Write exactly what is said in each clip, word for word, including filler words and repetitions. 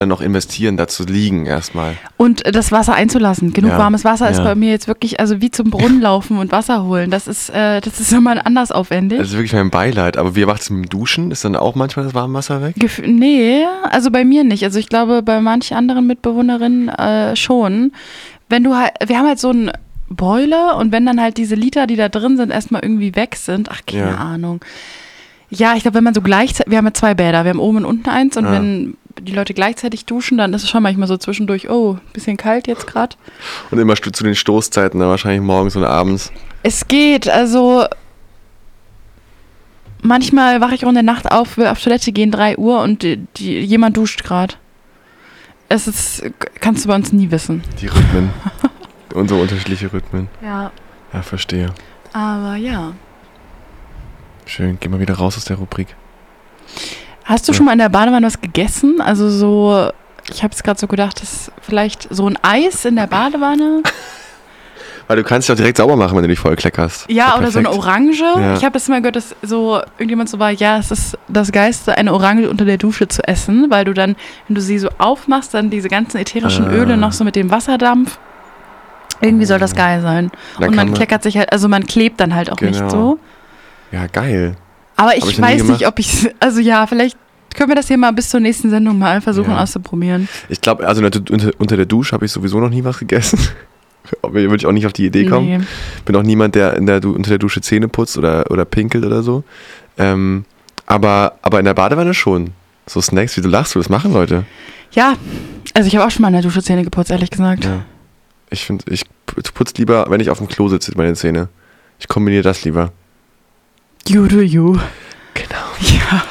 noch investieren, da zu liegen erstmal. Und das Wasser einzulassen. Genug ja. warmes Wasser ja. ist bei mir jetzt wirklich, also wie zum Brunnen laufen und Wasser holen. Das ist, äh, das ist immer anders aufwendig. Das ist wirklich mein Beileid. Aber wie macht es mit dem Duschen? Ist dann auch manchmal das warme Wasser weg? Gef- nee, also bei mir nicht. Also ich glaube, bei manchen anderen Mitbewohnerinnen äh, schon. Wenn du halt, wir haben halt so einen Boiler und wenn dann halt diese Liter, die da drin sind, erstmal irgendwie weg sind, ach, keine Ja. Ahnung. Ja, ich glaube, wenn man so gleichzeitig, wir haben ja zwei Bäder, wir haben oben und unten eins und Ah. wenn die Leute gleichzeitig duschen, dann ist es schon manchmal so zwischendurch, oh, bisschen kalt jetzt gerade. Und immer stu- zu den Stoßzeiten, dann wahrscheinlich morgens und abends. Es geht, also manchmal wache ich auch in der Nacht auf, will auf Toilette gehen, drei Uhr und die, die, jemand duscht gerade. Es ist, kannst du bei uns nie wissen. Die Rhythmen. Unsere unterschiedliche Rhythmen. Ja. Ja, verstehe. Aber ja. Schön, geh mal wieder raus aus der Rubrik. Hast du Ja. schon mal in der Badewanne was gegessen? Also so, ich habe es gerade so gedacht, dass vielleicht so ein Eis in der Badewanne. Weil du kannst dich auch direkt sauber machen, wenn du dich voll kleckerst. Ja, Ja, oder so eine perfekt. Orange. Ja. Ich habe das mal gehört, dass so irgendjemand so war, ja, es ist das Geilste, eine Orange unter der Dusche zu essen, weil du dann, wenn du sie so aufmachst, dann diese ganzen ätherischen Ah. Öle noch so mit dem Wasserdampf. Irgendwie soll das geil sein. Dann Und kann man kleckert sich halt, also man klebt dann halt auch Genau. nicht so. Ja, geil. Aber ich, Hab ich noch nie weiß nicht, gemacht. ob ich, also ja, vielleicht können wir das hier mal bis zur nächsten Sendung mal versuchen Ja. auszuprobieren. Ich glaube, also unter, unter, unter der Dusche habe ich sowieso noch nie was gegessen. Würde ich auch nicht auf die Idee kommen. Nee. Bin auch niemand, der, in der Du- unter der Dusche Zähne putzt oder, oder pinkelt oder so. Ähm, aber, aber in der Badewanne schon. So Snacks, wie du lachst, das machen Leute. Ja, also ich habe auch schon mal in der Dusche Zähne geputzt, ehrlich gesagt. Ja. Ich finde, ich putze lieber, wenn ich auf dem Klo sitze, meine Zähne. Ich kombiniere das lieber. You do you. Genau. Ja.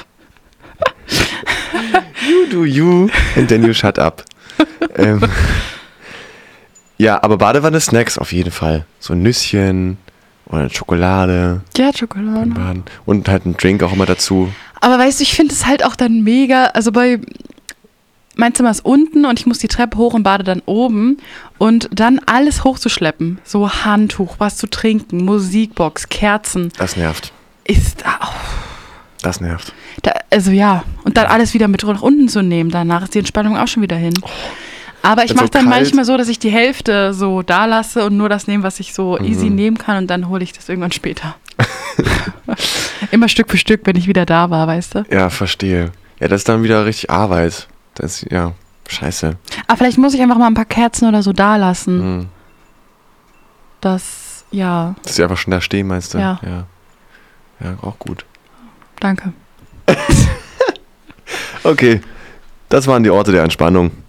You do you and then you shut up. ähm, ja, aber Badewanne Snacks auf jeden Fall. So ein Nüsschen oder eine Schokolade. Ja, Schokolade. Baden. Und halt ein Drink auch immer dazu. Aber weißt du, ich finde es halt auch dann mega, also bei, mein Zimmer ist unten und ich muss die Treppe hoch und bade dann oben und dann alles hochzuschleppen, so Handtuch, was zu trinken, Musikbox, Kerzen, Das nervt. ist, oh, Das nervt. da, also ja, und dann alles wieder mit nach unten zu nehmen, danach ist die Entspannung auch schon wieder hin. Aber ich Wenn's so mache dann kalt- manchmal so, dass ich die Hälfte so da lasse und nur das nehme, was ich so easy Mhm. nehmen kann und dann hole ich das irgendwann später. Immer Stück für Stück, wenn ich wieder da war, weißt du? Ja, verstehe. Ja, das ist dann wieder richtig Arbeit. Das ist, ja, scheiße. Aber vielleicht muss ich einfach mal ein paar Kerzen oder so da lassen. Mhm. Das, ja, Dass sie einfach schon da stehen, meinst du? Ja. Ja, ja auch gut. danke. Okay, das waren die Orte der Entspannung.